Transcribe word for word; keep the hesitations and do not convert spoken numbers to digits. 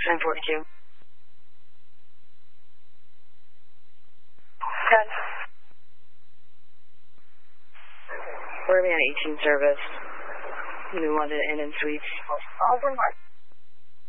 ten forty-two. ten. We're going to be on eighteen service. New London Inn and Suites. Over mark.